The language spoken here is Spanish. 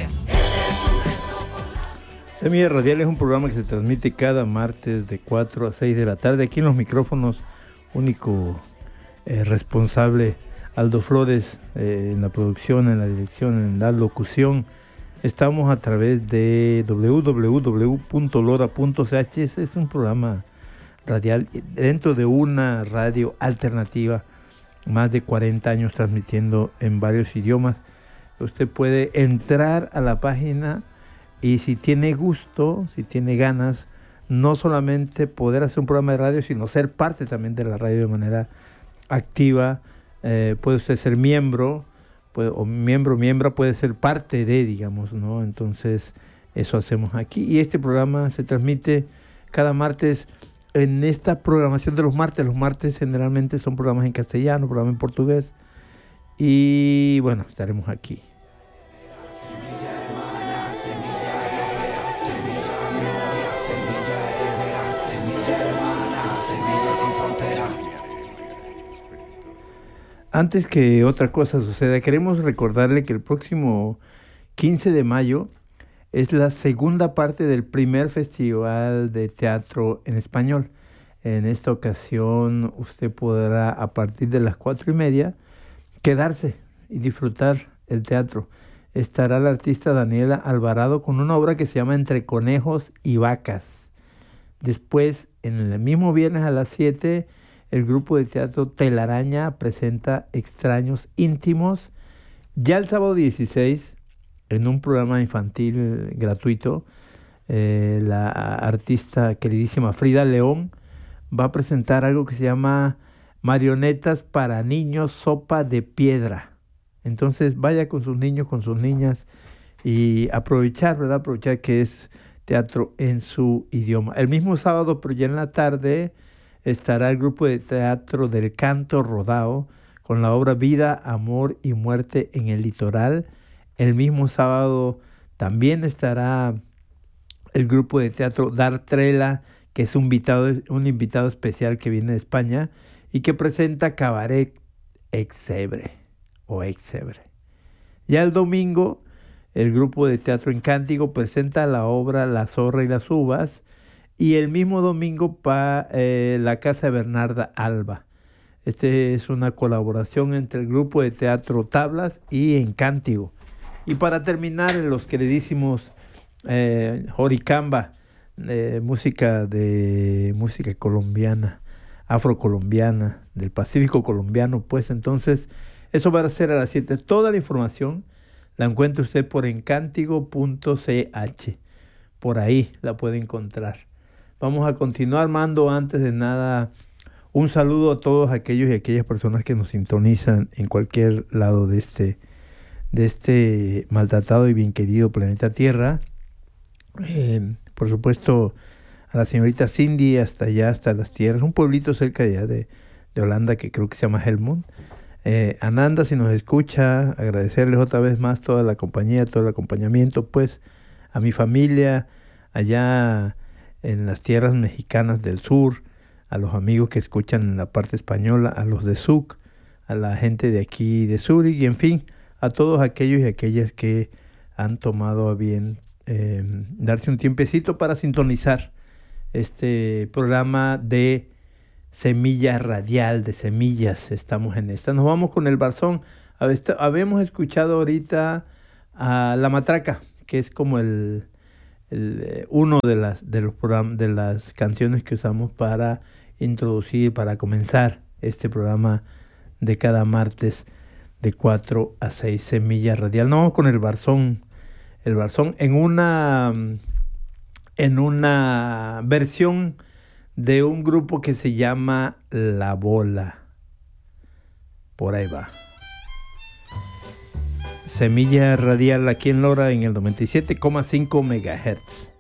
Semilla Radial es un programa que se transmite cada martes de 4 a 6 de la tarde. Aquí en los micrófonos, único responsable Aldo Flores, en la producción, en la dirección, en la locución. Estamos a través de www.lora.ch. Es un programa radial dentro de una radio alternativa, más de 40 años transmitiendo en varios idiomas. Usted puede entrar a la página y si tiene gusto, si tiene ganas, no solamente poder hacer un programa de radio, sino ser parte también de la radio de manera activa. Puede usted ser miembro, miembro puede ser parte de, digamos, ¿no? Entonces, eso hacemos aquí. Y este programa se transmite cada martes en esta programación de los martes. Los martes generalmente son programas en castellano, programas en portugués. Y bueno, estaremos aquí. Antes que otra cosa suceda, queremos recordarle que el próximo 15 de mayo es la segunda parte del primer festival de teatro en español. En esta ocasión usted podrá, a partir de las 4:30, quedarse y disfrutar el teatro. Estará la artista Daniela Alvarado con una obra que se llama Entre conejos y vacas. Después, en el mismo viernes a las 7, el grupo de teatro Telaraña presenta Extraños Íntimos. Ya el sábado 16, en un programa infantil gratuito, la artista queridísima Frida León va a presentar algo que se llama Marionetas para Niños, Sopa de Piedra. Entonces vaya con sus niños, con sus niñas y aprovechar, ¿verdad? Aprovechar que es teatro en su idioma. El mismo sábado, pero ya en la tarde, estará el grupo de teatro del Canto Rodao con la obra Vida, Amor y Muerte en el Litoral. El mismo sábado también estará el grupo de teatro Dar Trela, que es un invitado especial que viene de España y que presenta Cabaret Exebre o Exebre. Ya el domingo, el grupo de teatro Encántico presenta la obra La Zorra y las Uvas. Y el mismo domingo para la Casa de Bernarda Alba. Es una colaboración entre el grupo de teatro Tablas y Encántico. Y para terminar, los queridísimos Joricamba, música colombiana, afrocolombiana, del Pacífico colombiano, pues entonces eso va a ser a las 7. Toda la información la encuentra usted por encántico.ch. Por ahí la puede encontrar. Vamos a continuar, mando antes de nada un saludo a todos aquellos y aquellas personas que nos sintonizan en cualquier lado de este maltratado y bien querido planeta Tierra. Por supuesto, a la señorita Cindy hasta allá, hasta las tierras, un pueblito cerca de allá de Holanda que creo que se llama Helmond. Ananda, si nos escucha, agradecerles otra vez más toda la compañía, todo el acompañamiento, pues a mi familia allá en las tierras mexicanas del sur, a los amigos que escuchan en la parte española, a los de Zuc, a la gente de aquí de Zurich, y en fin, a todos aquellos y aquellas que han tomado a bien darse un tiempecito para sintonizar este programa de Semilla Radial, de semillas. Estamos en esta. Nos vamos con el Barzón. Habíamos escuchado ahorita a La Matraca, que es como uno de los programas, de las canciones que usamos para introducir, para comenzar este programa de cada martes de 4 a 6, Semilla Radial. No, vamos con el Barzón en una versión de un grupo que se llama La Bola. Por ahí va. Semilla Radial aquí en Lora en el 97,5 MHz.